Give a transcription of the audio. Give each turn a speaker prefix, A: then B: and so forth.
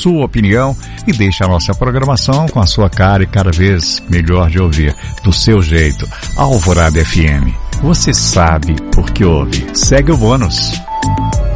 A: sua opinião e deixe a nossa programação com a sua cara e cada vez melhor de ouvir, do seu jeito. Alvorada FM. Você sabe por que ouve. Segue o bônus.